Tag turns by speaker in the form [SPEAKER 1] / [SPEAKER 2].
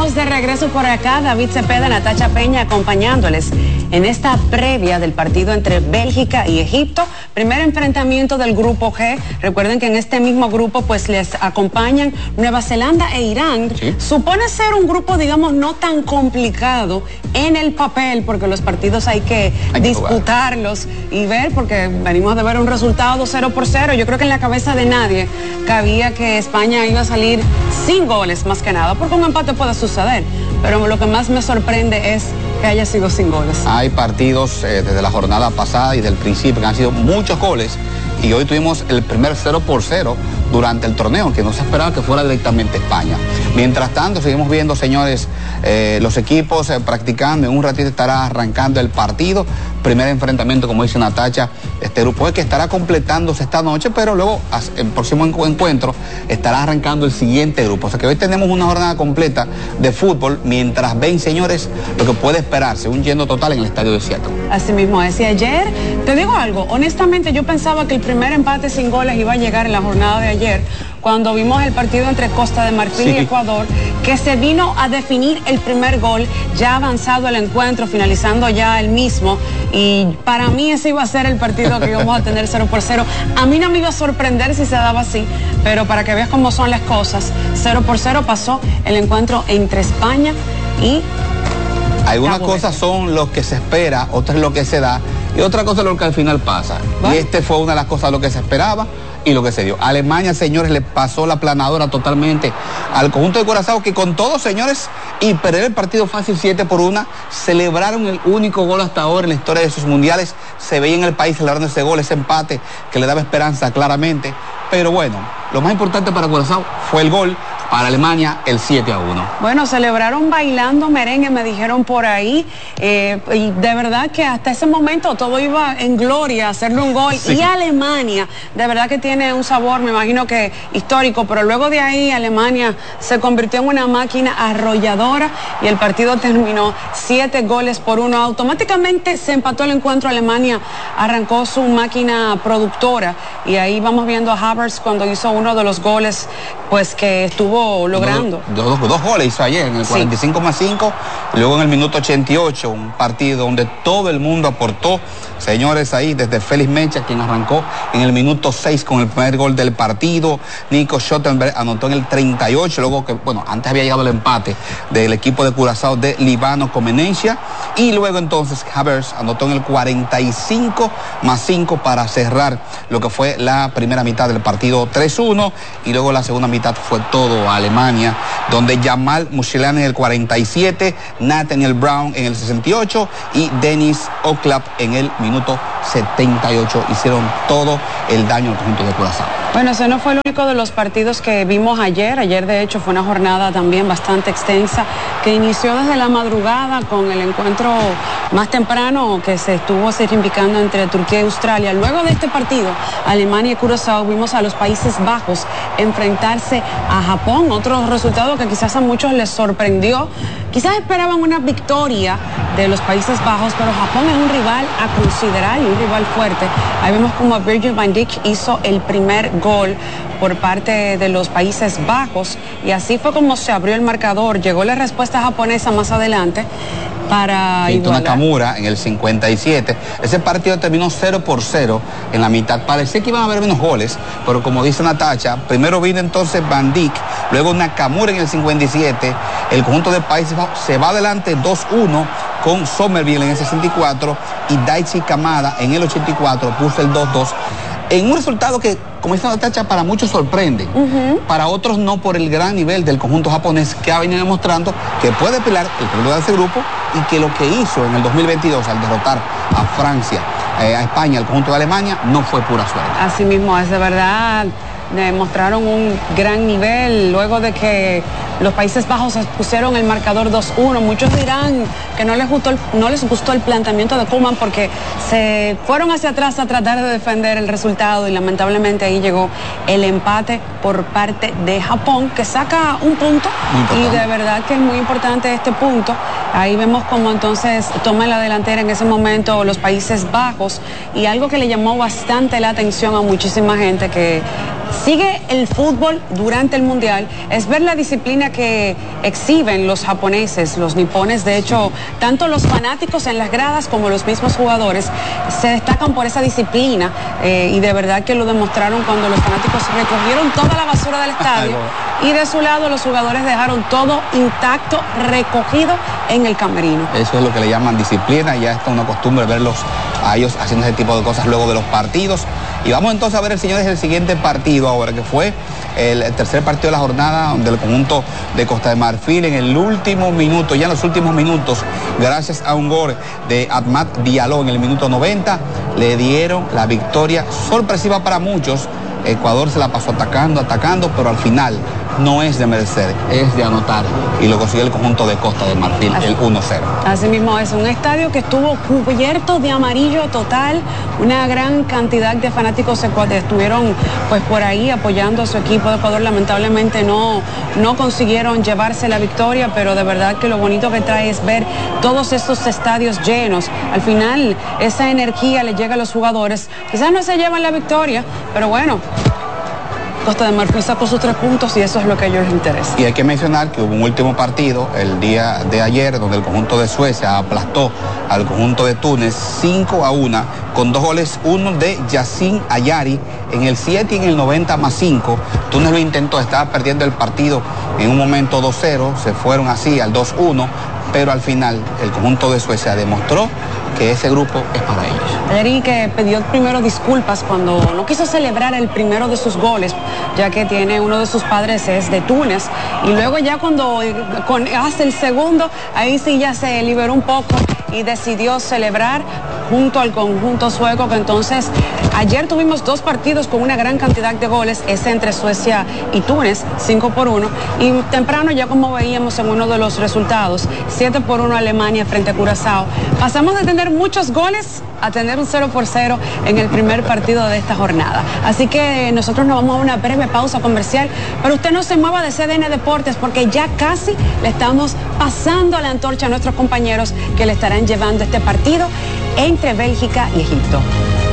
[SPEAKER 1] estamos de regreso por acá, David Cepeda, Natacha Peña acompañándoles en esta previa del partido entre Bélgica y Egipto, primer enfrentamiento del grupo G. Recuerden que en este mismo grupo pues les acompañan Nueva Zelanda e Irán.
[SPEAKER 2] Sí.
[SPEAKER 1] Supone ser un grupo, digamos, no tan complicado en el papel, porque los partidos hay que disputarlos y ver, porque venimos de ver un resultado 0-0. Yo creo que en la cabeza de nadie cabía que España iba a salir sin goles, más que nada, porque un empate puede suceder, pero lo que más me sorprende es que haya sido sin goles.
[SPEAKER 2] Hay partidos desde la jornada pasada y del principio que han sido muchos goles, y hoy tuvimos el primer 0-0 durante el torneo, que no se esperaba que fuera directamente España. Mientras tanto, seguimos viendo, señores, los equipos practicando. En un ratito estará arrancando el partido. Primer enfrentamiento, como dice Natacha, este grupo es que estará completándose esta noche, pero luego, el próximo encuentro, estará arrancando el siguiente grupo. O sea que hoy tenemos una jornada completa de fútbol, mientras ven, señores, lo que puede esperarse, un lleno total en el estadio de Seattle.
[SPEAKER 1] Así mismo es. Y ayer, te digo algo, honestamente yo pensaba que el primer empate sin goles iba a llegar en la jornada de ayer, cuando vimos el partido entre Costa de Marfil y Ecuador, que se vino a definir el primer gol, ya avanzado el encuentro, finalizando ya el mismo, y para mí ese iba a ser el partido que íbamos a tener 0-0. A mí no me iba a sorprender si se daba así, pero para que veas cómo son las cosas, 0-0 pasó el encuentro entre España y
[SPEAKER 2] algunas cosas son lo que se espera, otras lo que se da, y otra cosa es lo que al final pasa. ¿Va? Y este fue una de las cosas, lo que se esperaba y lo que se dio. Alemania, señores, le pasó la planadora totalmente al conjunto de Curazao, que con todo, señores, y perder el partido fácil 7-1, celebraron el único gol hasta ahora en la historia de sus mundiales. Se veía en el país celebrando ese gol, ese empate que le daba esperanza claramente. Pero bueno, lo más importante para Curazao fue el gol. Para Alemania, el 7-1.
[SPEAKER 1] Bueno, celebraron bailando merengue, me dijeron por ahí, y de verdad que hasta ese momento todo iba en gloria, hacerle un gol. Sí. Y Alemania, de verdad que tiene un sabor, me imagino que histórico, pero luego de ahí Alemania se convirtió en una máquina arrolladora y el partido terminó 7-1. Automáticamente se empató el encuentro. Alemania arrancó su máquina productora y ahí vamos viendo a Havertz cuando hizo uno de los goles, pues que estuvo logrando.
[SPEAKER 2] Dos goles hizo ayer, en el 45+5, y luego en el minuto 88, un partido donde todo el mundo aportó, señores, ahí desde Félix Mecha, quien arrancó en el minuto 6 con el primer gol del partido. Nico Schottenberg anotó en el 38, luego que, bueno, antes había llegado el empate del equipo de Curazao de Líbano Comenencia, y luego entonces Havertz anotó en el 45+5 para cerrar lo que fue la primera mitad del partido 3-1, y luego la segunda mitad fue todo a Alemania, donde Jamal Musiala en el 47, Nathaniel Brown en el 68 y Dennis Oklap en el minuto 78 hicieron todo el daño al conjunto de Curazao.
[SPEAKER 1] Bueno, ese no fue el único de los partidos que vimos ayer. Ayer, de hecho, fue una jornada también bastante extensa, que inició desde la madrugada con el encuentro más temprano que se estuvo significando entre Turquía y Australia. Luego de este partido, Alemania y Curazao, vimos a los Países Bajos enfrentarse a Japón. Otro resultado que quizás a muchos les sorprendió. Quizás esperaban una victoria de los Países Bajos, pero Japón es un rival a considerar y un rival fuerte. Ahí vemos como Virgil van Dijk hizo el primer gol por parte de los Países Bajos, y así fue como se abrió el marcador. Llegó la respuesta japonesa más adelante para igualar.
[SPEAKER 2] Nakamura en el 57. Ese partido terminó 0-0 en la mitad. Parecía que iban a haber menos goles, pero como dice Natacha, primero vino entonces Van Dijk, luego Nakamura en el 57. El conjunto de Países Bajos se va adelante 2-1 con Somerville en el 64 y Daichi Kamada en el 84 puso el 2-2. En un resultado que, como dice Natacha, para muchos sorprende, para otros no, por el gran nivel del conjunto japonés, que ha venido demostrando que puede pelear el primer lugar de ese grupo, y que lo que hizo en el 2022 al derrotar a Francia, a España, el conjunto de Alemania, no fue pura suerte.
[SPEAKER 1] Así mismo es, de verdad. Demostraron un gran nivel luego de que los Países Bajos pusieron el marcador 2-1. Muchos dirán que no les gustó el planteamiento de Koeman, porque se fueron hacia atrás a tratar de defender el resultado, y lamentablemente ahí llegó el empate por parte de Japón, que saca un punto, y de verdad que es muy importante este punto. Ahí vemos como entonces toman la delantera en ese momento los Países Bajos, y algo que le llamó bastante la atención a muchísima gente, que sigue el fútbol durante el Mundial es ver la disciplina que exhiben los japoneses, los nipones. De hecho, tanto los fanáticos en las gradas como los mismos jugadores se destacan por esa disciplina y de verdad que lo demostraron cuando los fanáticos recogieron toda la basura del estadio y de su lado los jugadores dejaron todo intacto, recogido en el camerino.
[SPEAKER 2] Eso es lo que le llaman disciplina, ya está una costumbre verlos a ellos haciendo ese tipo de cosas luego de los partidos. Y vamos entonces a ver, señores, el siguiente partido ahora, que fue el tercer partido de la jornada del conjunto de Costa de Marfil. En el último minuto, ya en los últimos minutos, gracias a un gol de Ahmad Diallo en el minuto 90, le dieron la victoria sorpresiva para muchos. Ecuador se la pasó atacando, pero al final no es de merecer, es de anotar. Y lo consiguió el conjunto de Costa de Marfil, el 1-0.
[SPEAKER 1] Así mismo es, un estadio que estuvo cubierto de amarillo total, una gran cantidad de fanáticos estuvieron pues por ahí apoyando a su equipo de Ecuador. Lamentablemente no consiguieron llevarse la victoria, pero de verdad que lo bonito que trae es ver todos estos estadios llenos. Al final esa energía le llega a los jugadores, quizás no se llevan la victoria, pero bueno, Costa de Marfil sacó sus 3 puntos y eso es lo que a ellos les interesa.
[SPEAKER 2] Y hay que mencionar que hubo un último partido el día de ayer donde el conjunto de Suecia aplastó al conjunto de Túnez 5-1 con 2 goles, uno de Yacine Ayari en el 7 y en el 90+5. Túnez lo intentó, estaba perdiendo el partido en un momento 2-0, se fueron así al 2-1, pero al final el conjunto de Suecia demostró que ese grupo es para ellos.
[SPEAKER 1] Ayari, que pidió primero disculpas cuando no quiso celebrar el primero de sus goles, ya que tiene uno de sus padres es de Túnez, y luego ya cuando hace el segundo, ahí sí ya se liberó un poco y decidió celebrar junto al conjunto sueco, que entonces ayer tuvimos 2 partidos con una gran cantidad de goles, ese entre Suecia y Túnez, 5-1, y temprano ya como veíamos en uno de los resultados, 7-1 Alemania frente a Curazao. Pasamos de tener muchos goles a tener un 0-0 en el primer partido de esta jornada. Así que nosotros nos vamos a una breve pausa comercial, pero usted no se mueva de CDN Deportes porque ya casi le estamos pasando la antorcha a nuestros compañeros que le estarán llevando este partido entre Bélgica y Egipto.